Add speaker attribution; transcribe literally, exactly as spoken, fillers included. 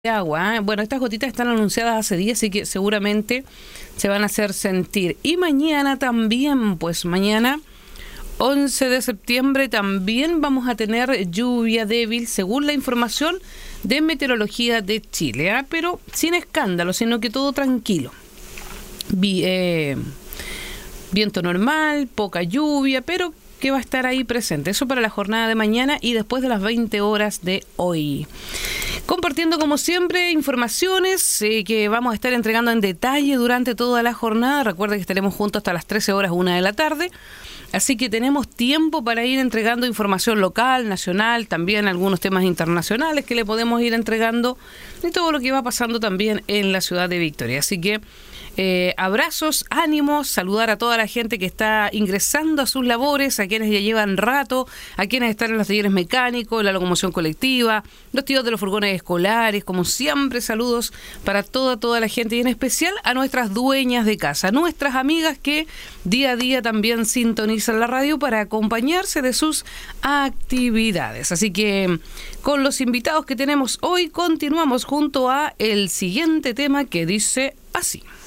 Speaker 1: agua, ¿eh? Bueno, estas gotitas están anunciadas hace días, así que seguramente se van a hacer sentir. Y mañana también, pues mañana, once de septiembre, también vamos a tener lluvia débil, según la información de Meteorología de Chile, ¿eh? Pero sin escándalo, sino que todo tranquilo. Vi, eh, viento normal, poca lluvia, pero que va a estar ahí presente. Eso para la jornada de mañana y después de las veinte horas de hoy. Compartiendo como siempre informaciones eh, que vamos a estar entregando en detalle durante toda la jornada. Recuerden que estaremos juntos hasta las trece horas, una de la tarde. Así que tenemos tiempo para ir entregando información local, nacional, también algunos temas internacionales que le podemos ir entregando y todo lo que va pasando también en la ciudad de Victoria. Así que Eh, abrazos, ánimos, saludar a toda la gente que está ingresando a sus labores, a quienes ya llevan rato, a quienes están en los talleres mecánicos, la locomoción colectiva, los tíos de los furgones escolares, como siempre, saludos para toda, toda la gente y en especial a nuestras dueñas de casa, nuestras amigas que día a día también sintonizan la radio para acompañarse de sus actividades. Así que con los invitados que tenemos hoy continuamos junto a el siguiente tema que dice así.